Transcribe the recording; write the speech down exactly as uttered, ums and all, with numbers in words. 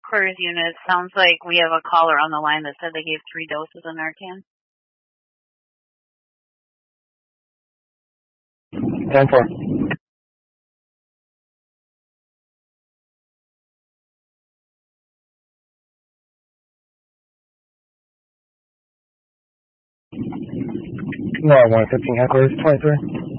First unit, sounds like we have a caller on the line that said they gave three doses of Narcan. ten four. No, one fifteen headquarters, twenty-three.